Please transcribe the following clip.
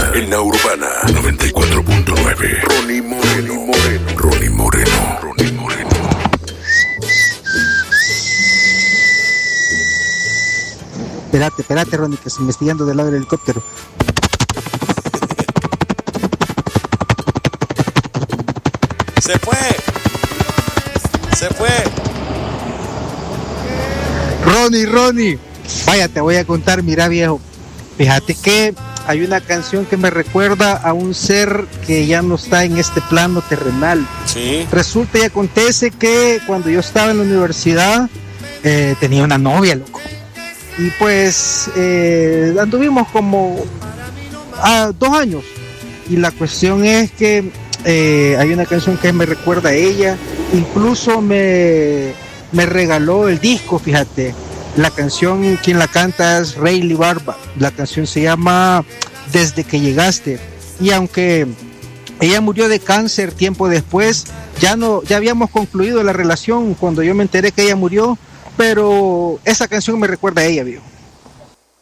En la Urbana 94.9. Ronnie Moreno. Ronnie Moreno. Ronnie Moreno. Espérate, Ronnie, que se me está yendo del lado del helicóptero. Se fue. Ronnie. Vaya, te voy a contar, mira, viejo. Fíjate que hay una canción que me recuerda a un ser que ya no está en este plano terrenal. Sí. Resulta y acontece que cuando yo estaba en la universidad tenía una novia, loco. Y pues anduvimos como 2 años. Y la cuestión es que hay una canción que me recuerda a ella. Incluso me regaló el disco, fíjate. La canción, quien la canta es Rayleigh Barba. La canción se llama Desde que llegaste. Y aunque ella murió de cáncer tiempo después, ya habíamos concluido la relación cuando yo me enteré que ella murió, pero esa canción me recuerda a ella, viejo.